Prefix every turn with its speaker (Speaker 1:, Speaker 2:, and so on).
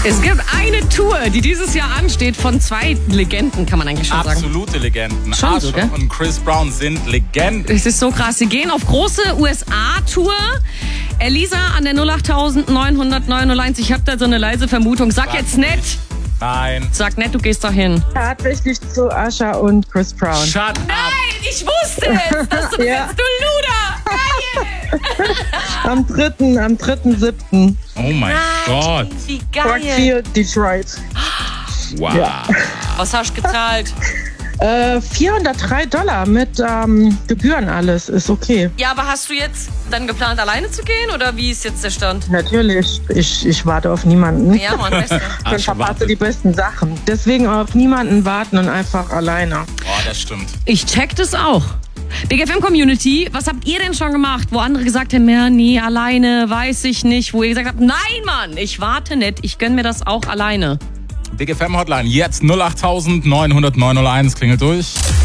Speaker 1: Es gibt eine Tour, die dieses Jahr ansteht, von 2 Legenden, kann man eigentlich schon sagen.
Speaker 2: Absolute Legenden.
Speaker 1: Schon so,
Speaker 2: Usher
Speaker 1: gell?
Speaker 2: und Chris Brown sind Legenden.
Speaker 1: Es ist so krass. Sie gehen auf große USA-Tour. Elisa an der 08900 ich habe da so eine leise Vermutung. Sag jetzt nicht.
Speaker 2: Nein.
Speaker 1: Sag nicht, du gehst da hin.
Speaker 3: Tatsächlich zu Usher und Chris Brown.
Speaker 2: Shut up.
Speaker 1: Nein, ich wusste es. Dass du
Speaker 3: Ja.
Speaker 1: bist, du Luder. Geil.
Speaker 3: Am 3.7.
Speaker 2: Oh mein Gott.
Speaker 1: Wie
Speaker 3: Park
Speaker 1: geil.
Speaker 3: Field, Detroit.
Speaker 2: Wow.
Speaker 3: Ja.
Speaker 1: Was hast du gezahlt?
Speaker 3: $403 mit Gebühren alles. Ist okay.
Speaker 1: Ja, aber hast du jetzt dann geplant, alleine zu gehen? Oder wie ist jetzt der Stand?
Speaker 3: Natürlich. Ich warte auf niemanden.
Speaker 1: Ja, Mann, weißt du.
Speaker 3: Dann verpasse die besten Sachen. Deswegen auf niemanden warten und einfach alleine.
Speaker 2: Oh, das stimmt.
Speaker 1: Ich check das auch. Big FM Community, was habt ihr denn schon gemacht, wo andere gesagt haben, ja, nee, alleine, weiß ich nicht, wo ihr gesagt habt, nein, Mann, ich warte nicht, ich gönn mir das auch alleine.
Speaker 2: Big FM Hotline, jetzt 08900 901, klingelt durch.